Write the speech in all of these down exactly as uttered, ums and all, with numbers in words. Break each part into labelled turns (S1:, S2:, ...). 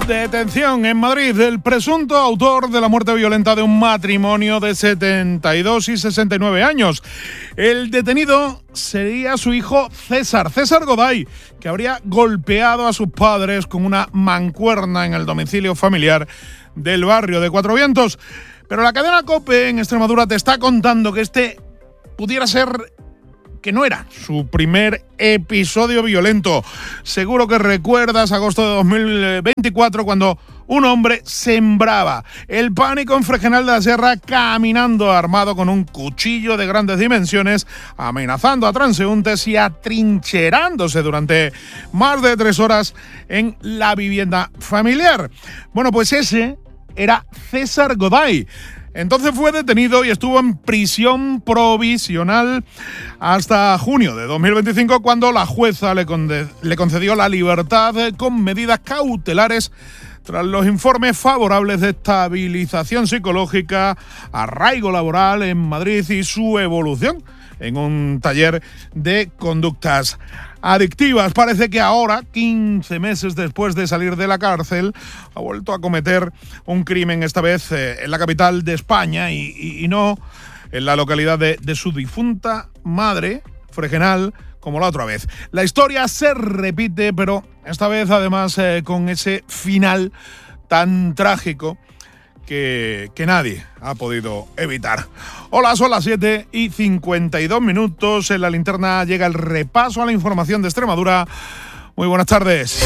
S1: Detención en Madrid del presunto autor de la muerte violenta de un matrimonio de setenta y dos y sesenta y nueve años. El detenido sería su hijo César, César Goday, que habría golpeado a sus padres con una mancuerna en el domicilio familiar del barrio de Cuatro Vientos. Pero la cadena COPE en Extremadura te está contando que este pudiera ser... que no era su primer episodio violento. Seguro que recuerdas agosto de dos mil veinticuatro cuando un hombre sembraba el pánico en Fregenal de la Sierra caminando armado con un cuchillo de grandes dimensiones, amenazando a transeúntes y atrincherándose durante más de tres horas en la vivienda familiar. Bueno, pues ese era César Goday. Entonces fue detenido y estuvo en prisión provisional hasta junio de dos mil veinticinco, cuando la jueza le, conde- le concedió la libertad con medidas cautelares tras los informes favorables de estabilización psicológica, arraigo laboral en Madrid y su evolución en un taller de conductas adictivas. Parece que ahora, quince meses después de salir de la cárcel, ha vuelto a cometer un crimen, esta vez eh, en la capital de España y, y, y no en la localidad de, de su difunta madre, Fregenal, como la otra vez. La historia se repite, pero esta vez además eh, con ese final tan trágico Que, que nadie ha podido evitar. Hola, son las siete y cincuenta y dos minutos. En la linterna llega el repaso a la información de Extremadura. Muy buenas tardes.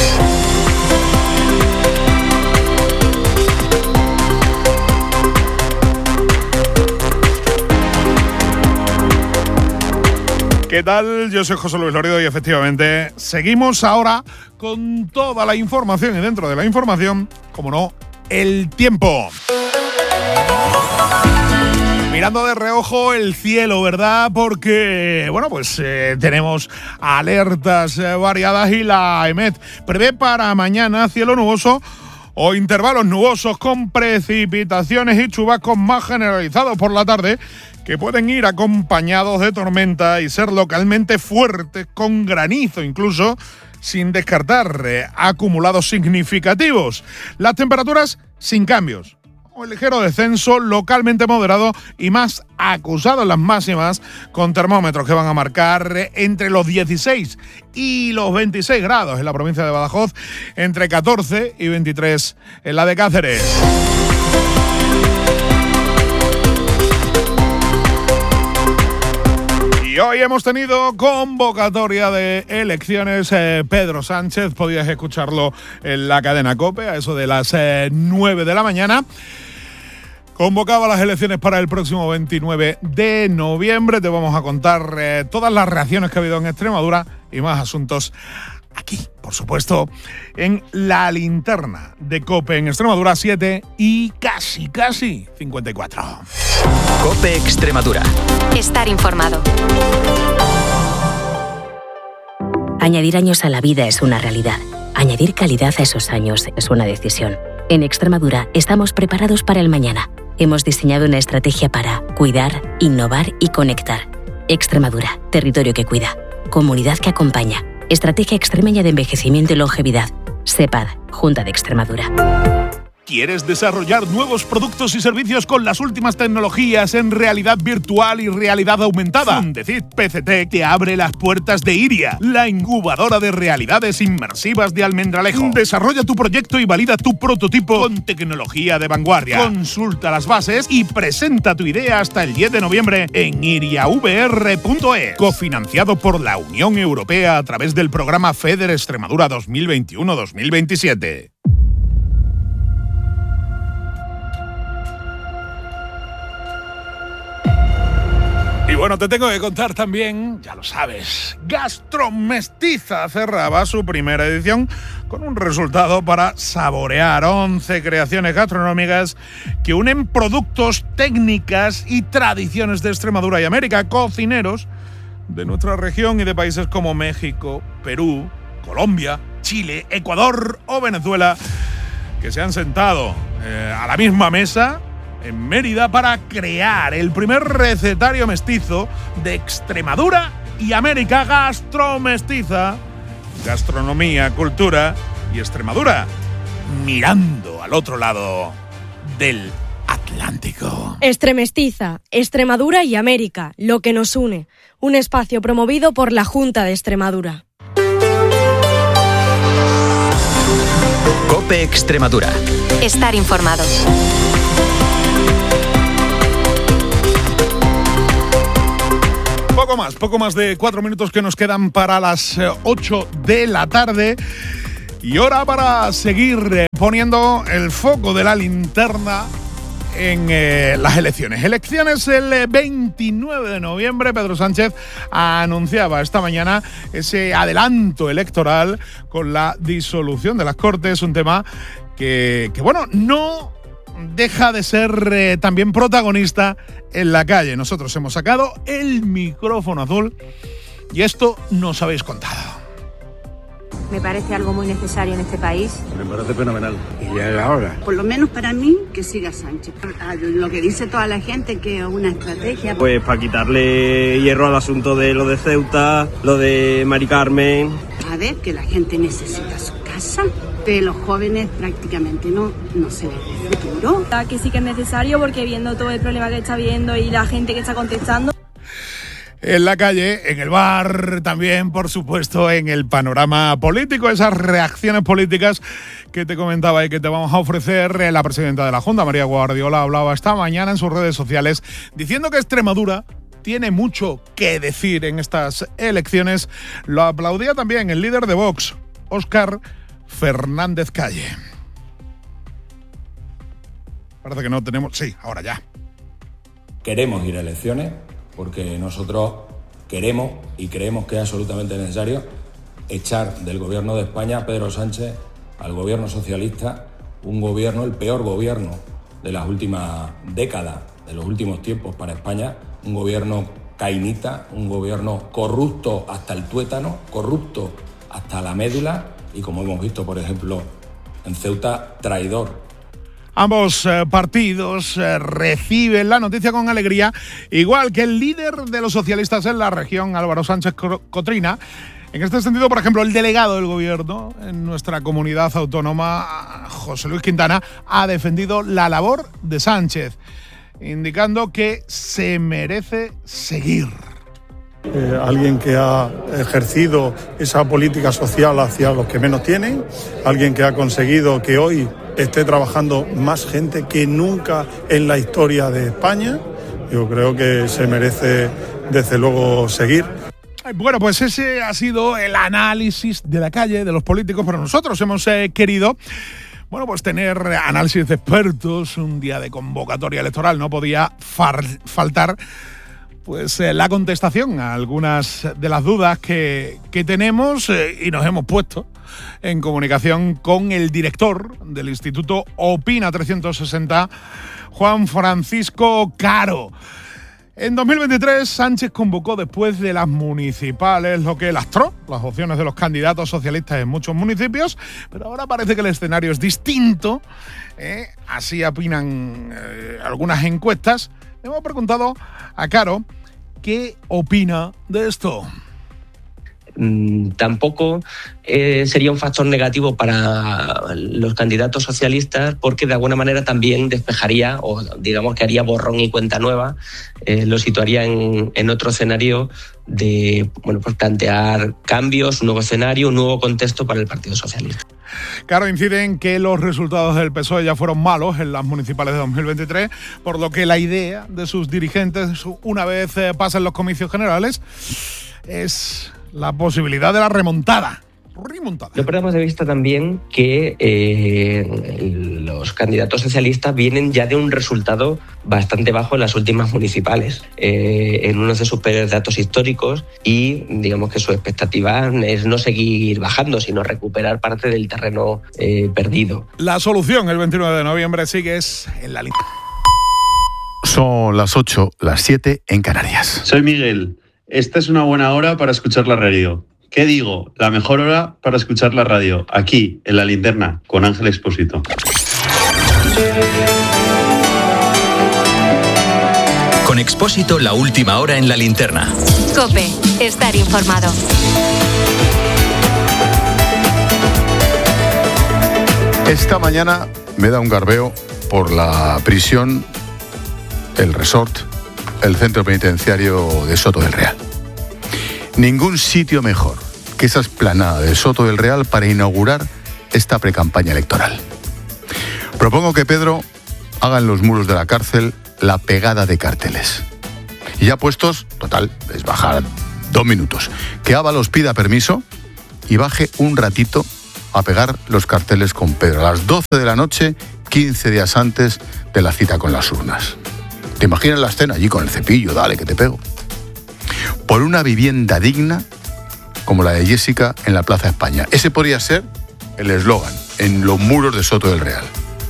S1: ¿Qué tal? Yo soy José Luis Loredo y efectivamente seguimos ahora con toda la información y dentro de la información, como no, el tiempo. Mirando de reojo el cielo, ¿verdad? Porque, bueno, pues eh, tenemos alertas eh, variadas y la EMET prevé para mañana cielo nuboso o intervalos nubosos con precipitaciones y chubascos más generalizados por la tarde, que pueden ir acompañados de tormenta y ser localmente fuertes con granizo incluso, sin descartar eh, acumulados significativos. Las temperaturas sin cambios. Un ligero descenso localmente moderado y más acusado en las máximas, con termómetros que van a marcar entre los dieciséis y los veintiséis grados en la provincia de Badajoz, entre catorce y veintitrés en la de Cáceres. Y hoy hemos tenido convocatoria de elecciones. Eh, Pedro Sánchez, podías escucharlo en la cadena COPE a eso de las eh, nueve de la mañana. Convocaba las elecciones para el próximo veintinueve de noviembre. Te vamos a contar eh, todas las reacciones que ha habido en Extremadura y más asuntos aquí, por supuesto, en la linterna de COPE en Extremadura, siete y casi, casi cincuenta y cuatro.
S2: COPE Extremadura.
S3: Estar informado.
S4: Añadir años a la vida es una realidad. Añadir calidad a esos años es una decisión. En Extremadura estamos preparados para el mañana. Hemos diseñado una estrategia para cuidar, innovar y conectar. Extremadura, territorio que cuida. Comunidad que acompaña. Estrategia Extremeña de Envejecimiento y Longevidad. SEPAD, Junta de Extremadura.
S1: ¿Quieres desarrollar nuevos productos y servicios con las últimas tecnologías en realidad virtual y realidad aumentada? Fundecid P C T te abre las puertas de Iria, la incubadora de realidades inmersivas de Almendralejo. Desarrolla tu proyecto y valida tu prototipo con tecnología de vanguardia. Consulta las bases y presenta tu idea hasta el diez de noviembre en iria v r punto e s. Cofinanciado por la Unión Europea a través del programa FEDER Extremadura dos mil veintiuno dos mil veintisiete. Y bueno, te tengo que contar también, ya lo sabes, Gastromestiza cerraba su primera edición con un resultado para saborear once creaciones gastronómicas que unen productos, técnicas y tradiciones de Extremadura y América, cocineros de nuestra región y de países como México, Perú, Colombia, Chile, Ecuador o Venezuela, que se han sentado eh, a la misma mesa en Mérida para crear el primer recetario mestizo de Extremadura y América. Gastromestiza, gastronomía, cultura y Extremadura mirando al otro lado del Atlántico.
S3: Extremestiza, Extremadura y América, lo que nos une. Un espacio promovido por la Junta de Extremadura.
S2: COPE Extremadura.
S4: Estar informados.
S1: Poco más, poco más de cuatro minutos que nos quedan para las ocho de la tarde. Y hora para seguir poniendo el foco de la linterna en eh, las elecciones. Elecciones el veintinueve de noviembre. Pedro Sánchez anunciaba esta mañana ese adelanto electoral con la disolución de las Cortes, un tema que, que bueno, no deja de ser eh, también protagonista en la calle. Nosotros hemos sacado el micrófono azul y esto nos habéis contado.
S5: Me parece algo muy necesario en este país.
S6: Me parece fenomenal.
S7: Y ya era hora.
S8: Por lo menos para mí, que siga Sánchez. Lo que dice toda la gente, que es una estrategia.
S9: Pues para quitarle hierro al asunto de lo de Ceuta, lo de Mari Carmen.
S8: A ver, que la gente necesita su casa, que los jóvenes prácticamente no, no se ven el futuro.
S5: Que sí que es necesario porque viendo todo el problema que está viendo y la gente que está contestando.
S1: En la calle, en el bar, también, por supuesto, en el panorama político, esas reacciones políticas que te comentaba y que te vamos a ofrecer. La presidenta de la Junta, María Guardiola, hablaba esta mañana en sus redes sociales diciendo que Extremadura tiene mucho que decir en estas elecciones. Lo aplaudía también el líder de Vox, Óscar Fernández Calle. Parece que no tenemos... Sí, ahora ya.
S10: Queremos ir a elecciones porque nosotros queremos y creemos que es absolutamente necesario echar del gobierno de España a Pedro Sánchez, al gobierno socialista, un gobierno, el peor gobierno de las últimas décadas, de los últimos tiempos para España, un gobierno cainita, un gobierno corrupto hasta el tuétano, corrupto hasta la médula y, como hemos visto, por ejemplo, en Ceuta, traidor.
S1: Ambos eh, partidos eh, reciben la noticia con alegría, igual que el líder de los socialistas en la región, Álvaro Sánchez Cotrina. En este sentido, por ejemplo, el delegado del gobierno en nuestra comunidad autónoma, José Luis Quintana, ha defendido la labor de Sánchez, indicando que se merece seguir.
S11: Eh, alguien que ha ejercido esa política social hacia los que menos tienen, alguien que ha conseguido que hoy esté trabajando más gente que nunca en la historia de España. Yo creo que se merece, desde luego, seguir.
S1: Bueno, pues ese ha sido el análisis de la calle, de los políticos, pero nosotros hemos eh, querido... Bueno, pues tener análisis de expertos. Un día de convocatoria electoral no podía far, faltar pues eh, la contestación a algunas de las dudas que, que tenemos eh, y nos hemos puesto en comunicación con el director del Instituto Opina trescientos sesenta, Juan Francisco Caro. En dos mil veintitrés, Sánchez convocó después de las municipales, lo que lastró las opciones de los candidatos socialistas en muchos municipios, pero ahora parece que el escenario es distinto, ¿eh? Así opinan eh, algunas encuestas. Le hemos preguntado a Caro qué opina de esto.
S12: Mm, tampoco eh, sería un factor negativo para los candidatos socialistas porque de alguna manera también despejaría o digamos que haría borrón y cuenta nueva, eh, lo situaría en, en otro escenario de bueno, pues plantear cambios, un nuevo escenario, un nuevo contexto para el Partido Socialista.
S1: Claro, incide en que los resultados del P S O E ya fueron malos en las municipales de dos mil veintitrés, por lo que la idea de sus dirigentes, una vez eh, pasen los comicios generales, es la posibilidad de la remontada. Remontada.
S12: No perdamos de vista también que eh, los candidatos socialistas vienen ya de un resultado bastante bajo en las últimas municipales, eh, en uno de sus peores datos históricos, y digamos que su expectativa es no seguir bajando, sino recuperar parte del terreno eh, perdido.
S1: La solución el veintinueve de noviembre sigue es en la lista.
S13: Son las ocho, las siete en Canarias.
S14: Soy Miguel. Esta es una buena hora para escuchar la radio. ¿Qué digo? La mejor hora para escuchar la radio, aquí, en La Linterna, con Ángel Expósito.
S2: Con Expósito, la última hora en La Linterna.
S4: COPE, estar informado.
S13: Esta mañana me da un garbeo por la prisión, el resort, el centro penitenciario de Soto del Real. Ningún sitio mejor que esa explanada de Soto del Real para inaugurar esta precampaña electoral. Propongo que Pedro haga en los muros de la cárcel la pegada de carteles. Y ya puestos, total, es bajar dos minutos. Que Ábalos pida permiso y baje un ratito a pegar los carteles con Pedro a las doce de la noche, quince días antes de la cita con las urnas. ¿Te imaginas la escena allí con el cepillo? Dale, que te pego. Por una vivienda digna como la de Jessica en la Plaza España. Ese podría ser el eslogan en los muros de Soto del Real.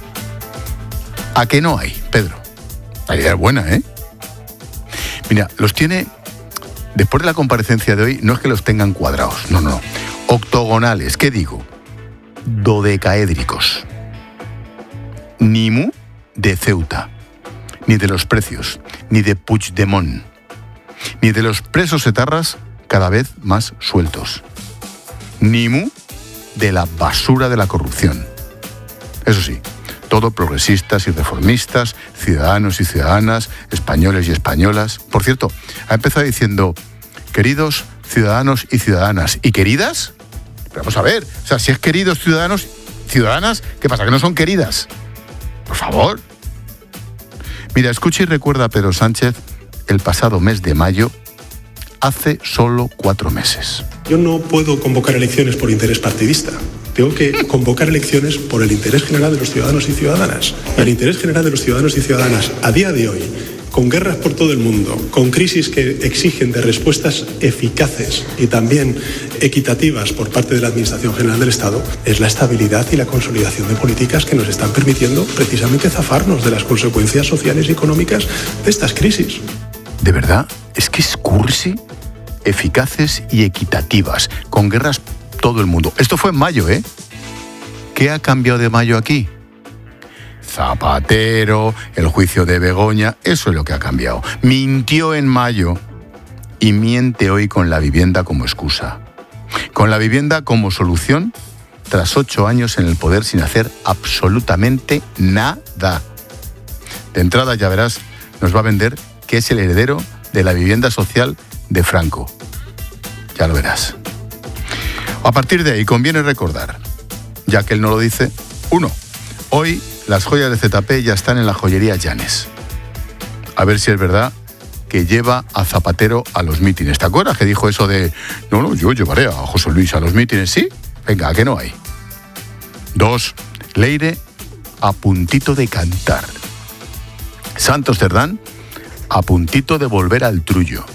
S13: ¿A qué no hay, Pedro? La idea es buena, ¿eh? Mira, los tiene, después de la comparecencia de hoy, no es que los tengan cuadrados, no, no, no. Octogonales, ¿qué digo? Dodecaédricos. Ni mu de Ceuta, ni de los precios, ni de Puigdemont, ni de los presos etarras cada vez más sueltos. Ni mu de la basura de la corrupción. Eso sí, todo progresistas y reformistas, ciudadanos y ciudadanas, españoles y españolas. Por cierto, ha empezado diciendo, queridos ciudadanos y ciudadanas, ¿y queridas? Pero vamos a ver, o sea, si es queridos ciudadanos, ciudadanas, ¿qué pasa? ¿Que no son queridas? Por favor. Mira, escucha y recuerda a Pedro Sánchez el pasado mes de mayo, hace solo cuatro meses.
S6: Yo no puedo convocar elecciones por interés partidista. Tengo que convocar elecciones por el interés general de los ciudadanos y ciudadanas. Y el interés general de los ciudadanos y ciudadanas, a día de hoy, con guerras por todo el mundo, con crisis que exigen de respuestas eficaces y también equitativas por parte de la Administración General del Estado, es la estabilidad y la consolidación de políticas que nos están permitiendo precisamente zafarnos de las consecuencias sociales y económicas de estas crisis.
S13: ¿De verdad? Es que es cursi, eficaces y equitativas, con guerras todo el mundo. Esto fue en mayo, ¿eh? ¿Qué ha cambiado de mayo aquí? Zapatero, el juicio de Begoña, eso es lo que ha cambiado. Mintió en mayo y miente hoy con la vivienda como excusa. Con la vivienda como solución tras ocho años en el poder sin hacer absolutamente nada. De entrada, ya verás, nos va a vender que es el heredero de la vivienda social de Franco. Ya lo verás. A partir de ahí conviene recordar, ya que él no lo dice, uno, hoy las joyas de Z P ya están en la joyería Llanes. A ver si es verdad que lleva a Zapatero a los mítines. ¿Te acuerdas que dijo eso de, no, no, yo llevaré a José Luis a los mítines? ¿Sí? Venga, ¿a qué no hay? Dos, Leire a puntito de cantar. Santos Cerdán a puntito de volver al trullo.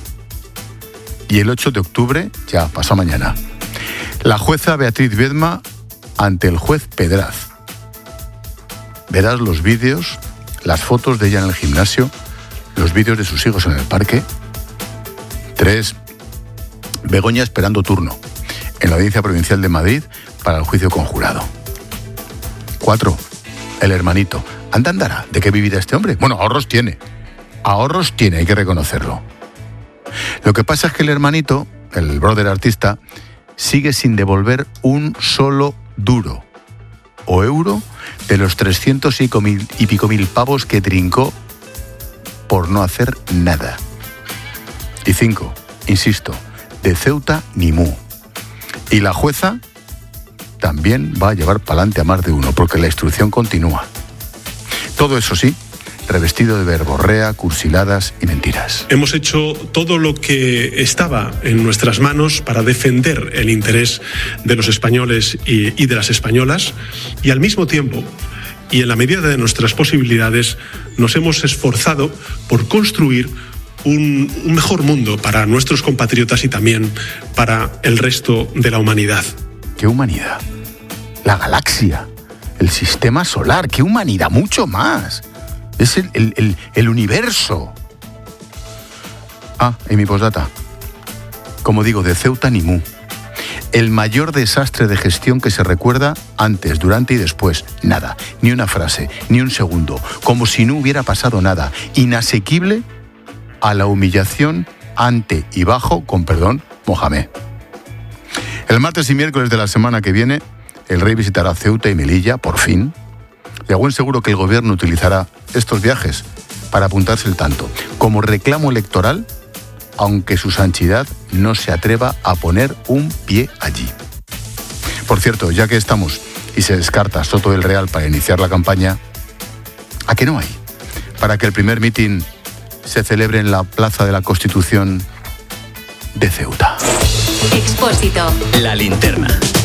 S13: Y el ocho de octubre, ya pasó mañana, la jueza Beatriz Viedma ante el juez Pedraz. Verás los vídeos, las fotos de ella en el gimnasio, los vídeos de sus hijos en el parque. Tres, Begoña esperando turno en la Audiencia Provincial de Madrid para el juicio conjurado. Cuatro, el hermanito. Anda, andará, ¿de qué vivirá este hombre? Bueno, ahorros tiene. Ahorros tiene, hay que reconocerlo. Lo que pasa es que el hermanito, el brother artista, sigue sin devolver un solo duro o euro de los trescientos y pico mil, y pico mil pavos que trincó por no hacer nada. Y cinco, insisto, de Ceuta ni mu. Y la jueza también va a llevar pa'lante a más de uno, porque la instrucción continúa. Todo eso sí, revestido de verborrea, cursiladas y mentiras.
S6: Hemos hecho todo lo que estaba en nuestras manos para defender el interés de los españoles y, y de las españolas, y al mismo tiempo, y en la medida de nuestras posibilidades, nos hemos esforzado por construir un, un mejor mundo para nuestros compatriotas y también para el resto de la humanidad.
S13: ¿Qué humanidad? La galaxia, el sistema solar, ¿qué humanidad? Mucho más. Es el, el, el, el universo. Ah, y mi postdata. Como digo, de Ceuta ni mu. El mayor desastre de gestión que se recuerda antes, durante y después. Nada, ni una frase, ni un segundo. Como si no hubiera pasado nada. Inasequible a la humillación ante y bajo, con perdón, Mohamed. El martes y miércoles de la semana que viene el rey visitará Ceuta y Melilla, por fin. De buen seguro que el gobierno utilizará estos viajes para apuntarse el tanto, como reclamo electoral, aunque su santidad no se atreva a poner un pie allí. Por cierto, ya que estamos y se descarta Soto del Real para iniciar la campaña, ¿a qué no hay? Para que el primer mitin se celebre en la Plaza de la Constitución de Ceuta.
S2: Expósito. La linterna.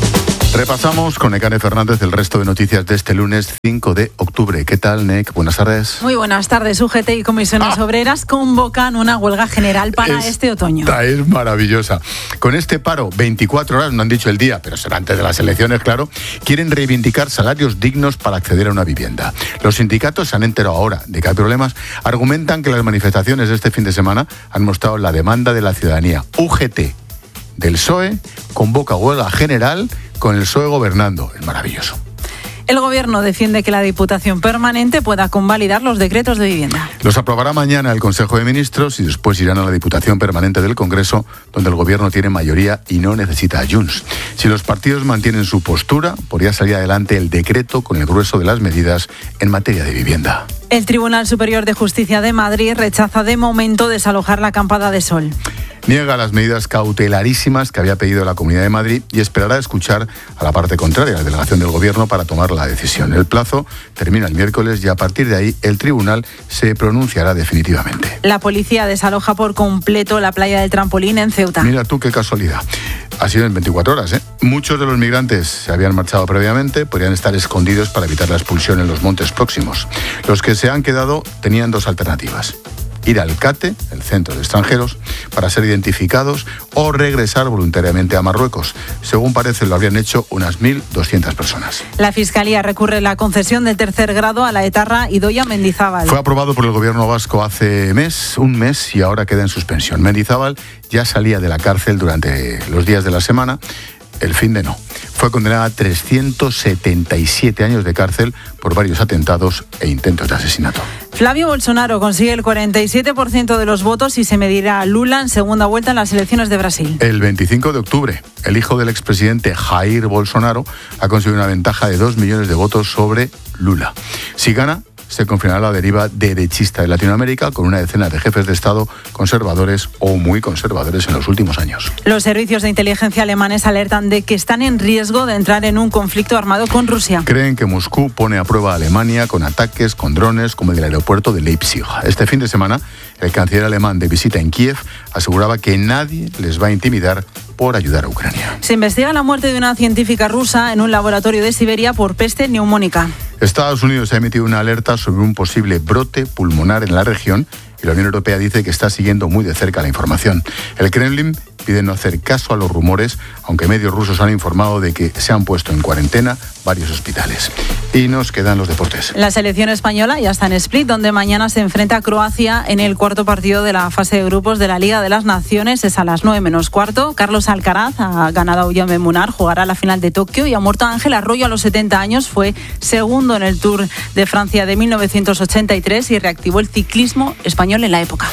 S13: Repasamos con Nekane Fernández el resto de noticias de este lunes cinco de octubre. ¿Qué tal, Nek? Buenas tardes.
S7: Muy buenas tardes. U G T y comisiones ah. obreras convocan una huelga general para
S13: Esta
S7: este otoño.
S13: Es maravillosa. Con este paro, veinticuatro horas, no han dicho el día, pero será antes de las elecciones, claro, quieren reivindicar salarios dignos para acceder a una vivienda. Los sindicatos se han enterado ahora de que hay problemas. Argumentan que las manifestaciones de este fin de semana han mostrado la demanda de la ciudadanía. U G T del P S O E convoca huelga general con el P S O E gobernando. Es maravilloso.
S7: El Gobierno defiende que la Diputación Permanente pueda convalidar los decretos de vivienda.
S13: Los aprobará mañana el Consejo de Ministros y después irán a la Diputación Permanente del Congreso, donde el Gobierno tiene mayoría y no necesita a Junts. Si los partidos mantienen su postura, podría salir adelante el decreto con el grueso de las medidas en materia de vivienda.
S7: El Tribunal Superior de Justicia de Madrid rechaza de momento desalojar la Acampada de Sol.
S13: Niega las medidas cautelarísimas que había pedido la Comunidad de Madrid y esperará escuchar a la parte contraria, la delegación del Gobierno, para tomar la decisión. El plazo termina el miércoles y a partir de ahí el tribunal se pronunciará definitivamente.
S7: La policía desaloja por completo la playa del Trampolín en Ceuta.
S13: Mira tú qué casualidad. Ha sido en veinticuatro horas, ¿eh? Muchos de los migrantes se habían marchado previamente, podrían estar escondidos para evitar la expulsión en los montes próximos. Los que se han quedado tenían dos alternativas: ir al CATE, el Centro de Extranjeros, para ser identificados, o regresar voluntariamente a Marruecos. Según parece, lo habrían hecho unas mil doscientas personas.
S7: La Fiscalía recurre la concesión del tercer grado a la etarra Idoia Mendizábal.
S13: Fue aprobado por el Gobierno vasco hace mes, un mes, y ahora queda en suspensión. Mendizábal ya salía de la cárcel durante los días de la semana. El fin de no. Fue condenada a trescientos setenta y siete años de cárcel por varios atentados e intentos de asesinato.
S7: Flavio Bolsonaro consigue el cuarenta y siete por ciento de los votos y se medirá a Lula en segunda vuelta en las elecciones de Brasil.
S13: El veinticinco de octubre, el hijo del expresidente Jair Bolsonaro ha conseguido una ventaja de dos millones de votos sobre Lula. Si gana, se confirmará la deriva derechista de Latinoamérica, con una decena de jefes de Estado conservadores o muy conservadores en los últimos años.
S7: Los servicios de inteligencia alemanes alertan de que están en riesgo de entrar en un conflicto armado con Rusia.
S13: Creen que Moscú pone a prueba a Alemania con ataques con drones como el del aeropuerto de Leipzig. Este fin de semana, el canciller alemán de visita en Kiev aseguraba que nadie les va a intimidar por ayudar a Ucrania.
S7: Se investiga la muerte de una científica rusa en un laboratorio de Siberia por peste neumónica.
S13: Estados Unidos ha emitido una alerta sobre un posible brote pulmonar en la región y la Unión Europea dice que está siguiendo muy de cerca la información. El Kremlin pide no hacer caso a los rumores, aunque medios rusos han informado de que se han puesto en cuarentena varios hospitales. Y nos quedan los deportes.
S7: La selección española ya está en Split, donde mañana se enfrenta a Croacia en el cuarto partido de la fase de grupos de la Liga de las Naciones. Es a las nueve menos cuarto. Carlos Alcaraz ha ganado a Guillaume Munar, jugará la final de Tokio, y ha muerto Ángel Arroyo a los setenta años. Fue segundo en el Tour de Francia de mil novecientos ochenta y tres y reactivó el ciclismo español en la época.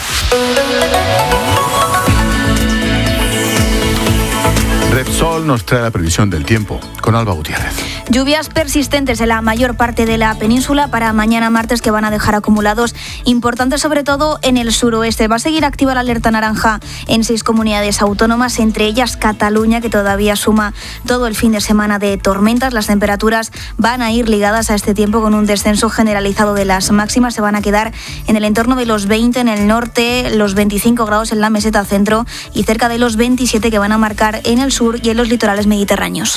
S13: Repsol nos trae la previsión del tiempo con Alba Gutiérrez.
S15: Lluvias persistentes en la mayor parte de la península para mañana martes, que van a dejar acumulados importantes, sobre todo en el suroeste. Va a seguir activa la alerta naranja en seis comunidades autónomas, entre ellas Cataluña, que todavía suma todo el fin de semana de tormentas. Las temperaturas van a ir ligadas a este tiempo, con un descenso generalizado de las máximas. Se van a quedar en el entorno de los veinte en el norte, los veinticinco grados en la meseta centro y cerca de los veintisiete que van a marcar en el sur y en los litorales mediterráneos.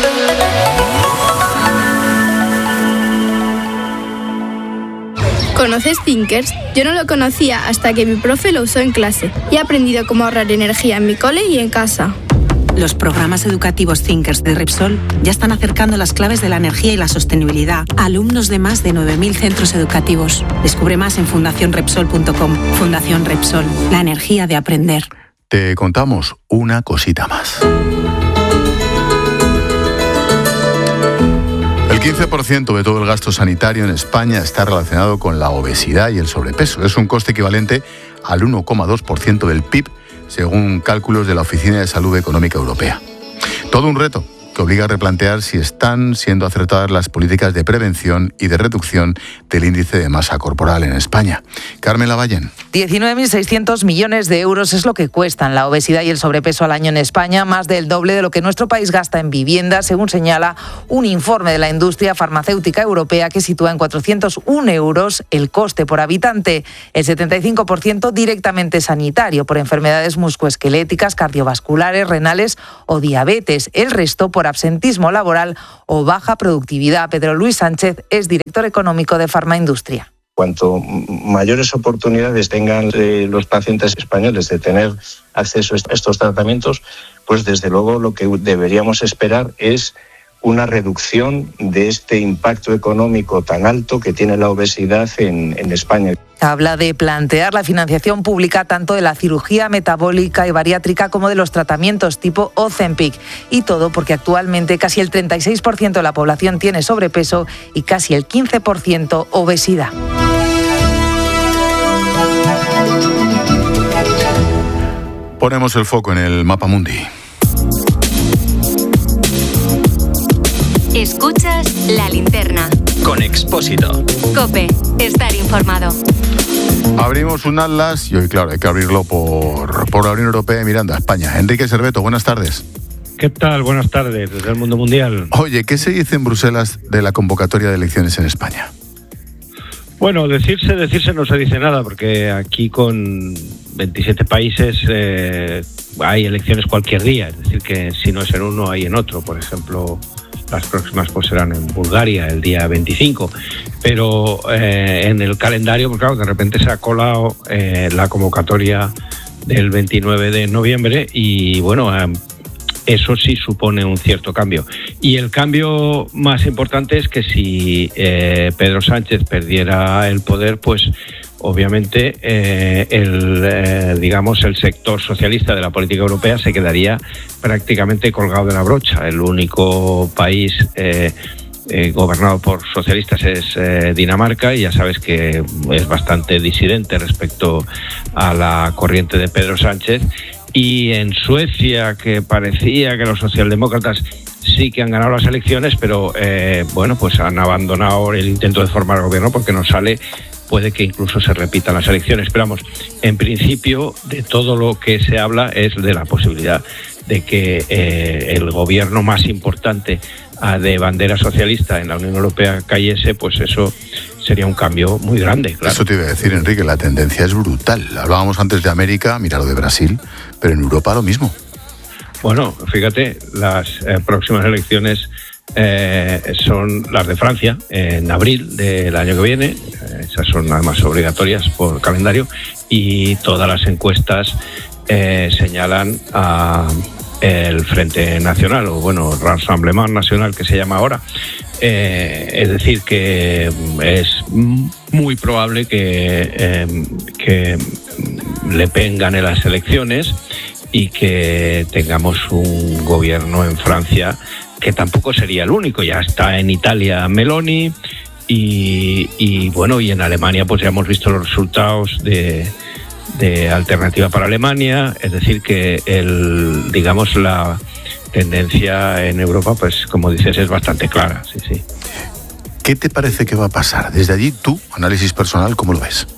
S16: ¿Conoces Thinkers? Yo no lo conocía hasta que mi profe lo usó en clase y he aprendido cómo ahorrar energía en mi cole y en casa.
S17: Los programas educativos Thinkers de Repsol ya están acercando las claves de la energía y la sostenibilidad a alumnos de más de nueve mil centros educativos. Descubre más en fundación repsol punto com. Fundación Repsol, la energía de aprender.
S13: Te contamos una cosita más. El quince por ciento de todo el gasto sanitario en España está relacionado con la obesidad y el sobrepeso. Es un coste equivalente al uno coma dos por ciento del P I B, según cálculos de la Oficina de Salud Económica Europea. Todo un reto que obliga a replantear si están siendo acertadas las políticas de prevención y de reducción del índice de masa corporal en España. Carmen Lavallén.
S18: diecinueve mil seiscientos millones de euros es lo que cuestan la obesidad y el sobrepeso al año en España, más del doble de lo que nuestro país gasta en vivienda, según señala un informe de la industria farmacéutica europea que sitúa en cuatrocientos uno euros el coste por habitante. El setenta y cinco por ciento directamente sanitario por enfermedades musculoesqueléticas, cardiovasculares, renales o diabetes. El resto por absentismo laboral o baja productividad. Pedro Luis Sánchez es director económico de Farmaindustria.
S19: Cuanto mayores oportunidades tengan eh, los pacientes españoles de tener acceso a estos tratamientos, pues desde luego lo que deberíamos esperar es una reducción de este impacto económico tan alto que tiene la obesidad en, en España.
S18: Habla de plantear la financiación pública tanto de la cirugía metabólica y bariátrica como de los tratamientos tipo Ozempic. Y todo porque actualmente casi el treinta y seis por ciento de la población tiene sobrepeso y casi el quince por ciento obesidad.
S13: Ponemos el foco en el mapa mundi.
S20: Escuchas La Linterna.
S2: Con Expósito.
S20: COPE. Estar informado.
S13: Abrimos un atlas y hoy, claro, hay que abrirlo por, por la Unión Europea y mirando a España. Enrique Cerveto, buenas tardes.
S21: ¿Qué tal? Buenas tardes, desde el mundo mundial.
S13: Oye, ¿qué se dice en Bruselas de la convocatoria de elecciones en España?
S21: Bueno, decirse, decirse no se dice nada, porque aquí con veintisiete países eh, hay elecciones cualquier día. Es decir, que si no es en uno, hay en otro. Por ejemplo, las próximas pues serán en Bulgaria el día veinticinco. Pero eh, en el calendario, pues claro, de repente se ha colado eh, la convocatoria del veintinueve de noviembre y bueno, eh, eso sí supone un cierto cambio. Y el cambio más importante es que si eh, Pedro Sánchez perdiera el poder, pues obviamente eh, el eh, digamos el sector socialista de la política europea se quedaría prácticamente colgado de la brocha. El único país eh, eh, gobernado por socialistas es eh, Dinamarca, y ya sabes que es bastante disidente respecto a la corriente de Pedro Sánchez. Y en Suecia, que parecía que los socialdemócratas sí que han ganado las elecciones, pero eh, bueno, pues han abandonado el intento de formar el gobierno porque no sale. Puede que incluso se repitan las elecciones. Pero vamos, en principio de todo lo que se habla es de la posibilidad de que eh, el gobierno más importante uh, de bandera socialista en la Unión Europea cayese, pues eso sería un cambio muy grande, claro.
S13: Eso te iba a decir, Enrique, la tendencia es brutal. Hablábamos antes de América, mira lo de Brasil, pero en Europa lo mismo.
S21: Bueno, fíjate, las eh, próximas elecciones eh, son las de Francia, en abril del año que viene. Eh, esas son además obligatorias por calendario, y todas las encuestas eh, señalan a el Frente Nacional, o bueno, Rassemblement Nacional, que se llama ahora. Eh, es decir, que es muy probable que, eh, que Le Pen gane las elecciones y que tengamos un gobierno en Francia que tampoco sería el único. Ya está en Italia Meloni y, y bueno, y en Alemania pues ya hemos visto los resultados de, de Alternativa para Alemania. Es decir, que el digamos la tendencia en Europa, pues como dices, es bastante clara. Sí, sí.
S13: ¿Qué te parece que va a pasar? Desde allí, tú, análisis personal, ¿cómo lo ves?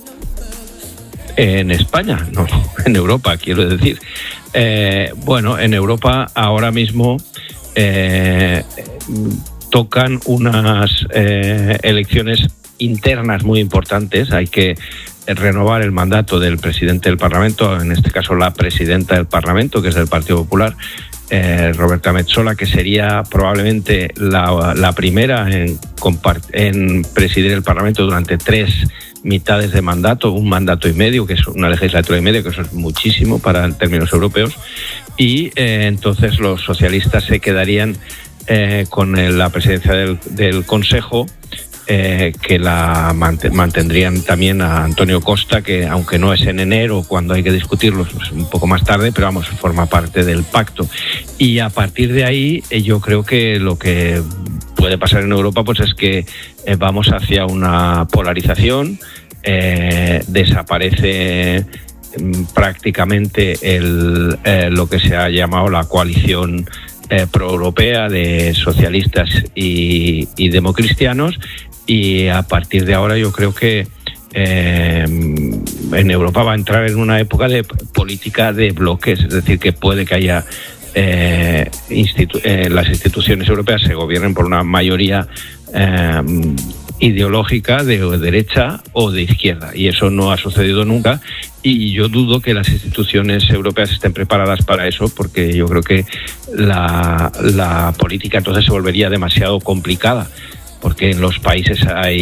S21: En España, no, en Europa, quiero decir. Eh, bueno, en Europa ahora mismo eh, tocan unas eh, elecciones internas muy importantes. Hay que renovar el mandato del presidente del Parlamento, en este caso la presidenta del Parlamento, que es del Partido Popular, eh, Roberta Metsola, que sería probablemente la, la primera en, compart- en presidir el Parlamento durante tres mitades de mandato, un mandato y medio, que es una legislatura y medio, que eso es muchísimo para términos europeos. Y eh, entonces los socialistas se quedarían eh, con el, la presidencia del, del Consejo, eh, que la mant- mantendrían también a Antonio Costa, que aunque no es en enero cuando hay que discutirlo, es un poco más tarde, pero vamos, forma parte del pacto. Y a partir de ahí eh, yo creo que lo que puede pasar en Europa pues es que eh, vamos hacia una polarización, eh, desaparece prácticamente el, eh, lo que se ha llamado la coalición eh, proeuropea de socialistas y, y democristianos, y a partir de ahora yo creo que eh, en Europa va a entrar en una época de política de bloques, es decir, que puede que haya eh, institu- eh, las instituciones europeas se gobiernen por una mayoría eh, ideológica de derecha o de izquierda, y eso no ha sucedido nunca, y yo dudo que las instituciones europeas estén preparadas para eso, porque yo creo que la, la política entonces se volvería demasiado complicada, porque en los países hay